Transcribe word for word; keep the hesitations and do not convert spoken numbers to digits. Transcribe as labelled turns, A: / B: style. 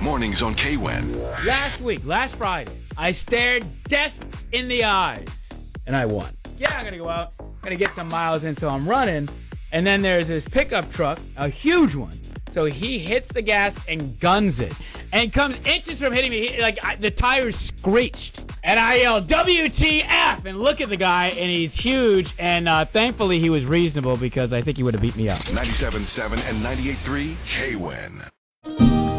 A: Mornings on K W I N.
B: Last week, last Friday, I stared death in the eyes, and I won. Yeah, I'm going to go out, I'm going to get some miles in, so I'm running, and then there's this pickup truck, a huge one. So he hits the gas and guns it, and comes inches from hitting me. He, like I, the tires screeched, and I yelled W T F and look at the guy, and he's huge. And uh, thankfully he was reasonable because I think he would have beat me up.
A: ninety-seven point seven and ninety-eight point three K W I N.